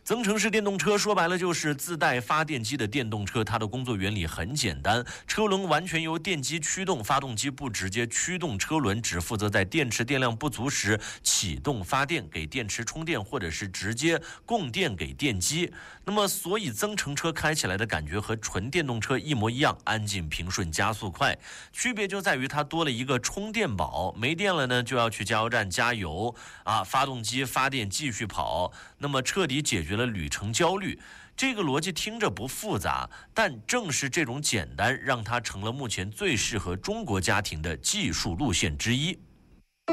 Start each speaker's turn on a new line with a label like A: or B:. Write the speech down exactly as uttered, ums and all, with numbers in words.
A: 增程式电动车说白了就是自带发电机的电动车，它的工作原理很简单，车轮完全由电机驱动，发动机不直接驱动车轮，只负责在电池电量不足时启动发电，给电池充电，或者是直接供电给电机。那么所以增程车开起来的感觉和纯电动车一模一样，安静平顺，加速快。区别就在于它多了一个充电宝，没电了呢就要去加油站加油啊，发动机发电继续跑，那么彻底解决了旅程焦虑。这个逻辑听着不复杂，但正是这种简单，让它成了目前最适合中国家庭的技术路线之一。